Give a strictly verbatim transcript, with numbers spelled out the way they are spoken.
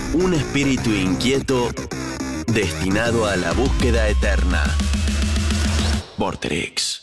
Un espíritu inquieto destinado a la búsqueda eterna. Vorterix.